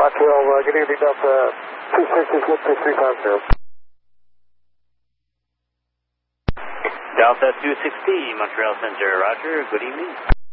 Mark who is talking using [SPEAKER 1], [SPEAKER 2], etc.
[SPEAKER 1] Montreal, good evening, Delta 260, 6350.
[SPEAKER 2] Delta 260, Montreal Center, roger, good evening.